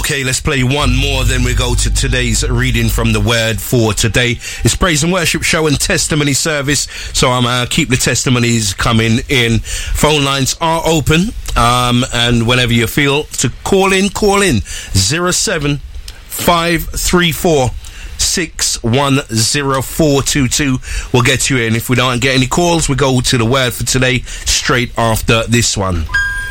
Okay, let's play one more, then we go to today's reading from the Word for today. It's Praise and Worship Show and Testimony Service, so I'm keep the testimonies coming in. Phone lines are open, and whenever you feel to call in 07534 610 we'll get you in. If we don't get any calls, we go to the Word for today straight after this one.